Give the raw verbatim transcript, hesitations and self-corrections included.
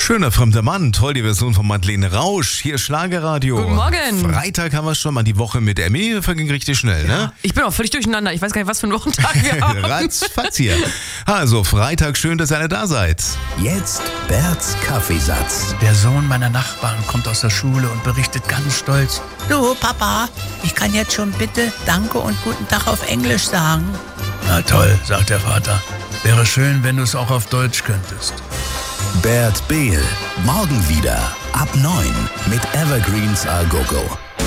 Schöner fremder Mann, toll die Version von Madeleine Rausch. Hier ist Schlagerradio. Guten Morgen. Freitag haben wir es schon mal, die Woche mit Emmy verging richtig schnell, ne? Ich bin auch völlig durcheinander. Ich weiß gar nicht, was für einen Wochentag wir haben. Ratzfatz hier. Also Freitag, schön, dass ihr alle da seid. Jetzt Berts Kaffeesatz. Der Sohn meiner Nachbarn kommt aus der Schule und berichtet ganz stolz. Du, Papa, ich kann jetzt schon bitte Danke und Guten Tag auf Englisch sagen. Na toll, sagt der Vater. Wäre schön, wenn du es auch auf Deutsch könntest. Bert Behl. Morgen wieder ab neun mit Evergreens A Go Go.